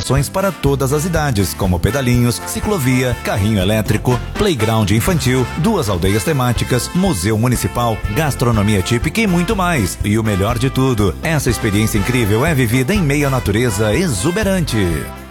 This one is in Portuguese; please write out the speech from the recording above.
atrações para todas as idades, como pedalinhos, ciclovia, carrinho elétrico, playground infantil, 2 aldeias temáticas, museu municipal, gastronomia típica e muito mais. E o melhor de tudo, essa experiência incrível é vivida em meio à natureza exuberante.